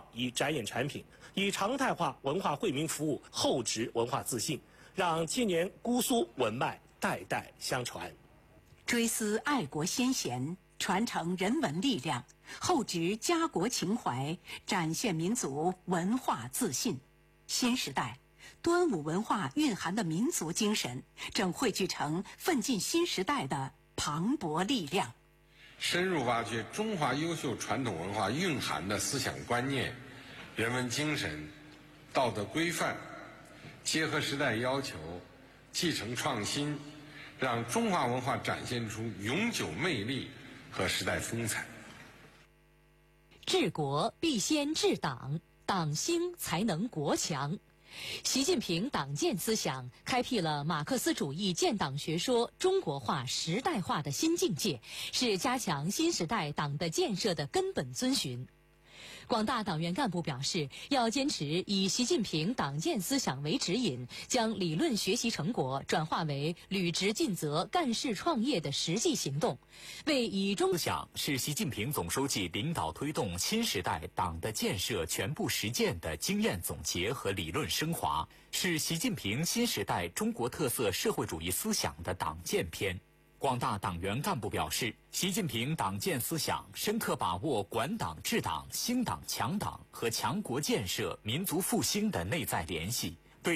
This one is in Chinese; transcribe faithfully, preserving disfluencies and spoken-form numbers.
以展演产品，以常态化文化惠民服务厚植文化自信，让千年姑苏文脉代代相传。 追思爱国先贤，传承人文力量，厚植家国情怀，展现民族文化自信。新时代，端午文化蕴含的民族精神正汇聚成奋进新时代的磅礴力量。 深入挖掘中华优秀传统文化蕴含的思想观念、人文精神、道德规范，结合时代要求，继承创新，让中华文化展现出永久魅力和时代风采。 治国必先治党，党兴才能国强。习近平党建思想开辟了马克思主义建党学说中国化时代化的新境界，是加强新时代党的建设的根本遵循。广大党员干部表示，要坚持以习近平党建思想为指引，将理论学习成果转化为履职尽责、干事创业的实际行动，为以中思想是习近平总书记领导推动新时代党的建设全部实践的经验总结和理论升华，是习近平新时代中国特色社会主义思想的党建篇。广大党员干部表示，习近平党建思想深刻把握管党治党、兴党强党和强国建设、民族复兴的内在联系，